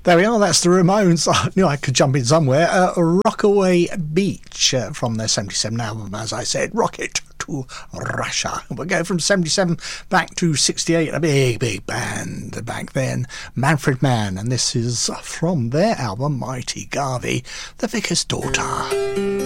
There we are, that's the Ramones. I knew I could jump in somewhere. Rockaway Beach from their 77 album, as I said, Rocket to Russia. We'll go from 77 back to 68, a big band back then, Manfred Mann, and this is from their album Mighty Garvey, The Vicar's Daughter.